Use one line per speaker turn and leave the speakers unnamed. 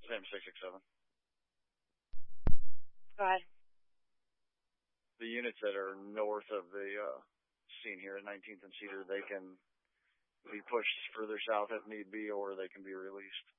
Sam 667.
Go ahead.
The units that are north of the scene here at 19th and Cedar, they can be pushed further south if need be, or they can be released.